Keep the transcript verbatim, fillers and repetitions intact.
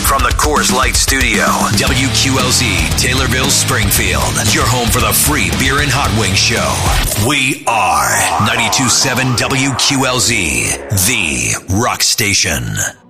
from the Coors Light Studio, W Q L Z, Taylorville, Springfield, your home for the free beer and hot wing show. We are ninety-two point seven W Q L Z, the rock station.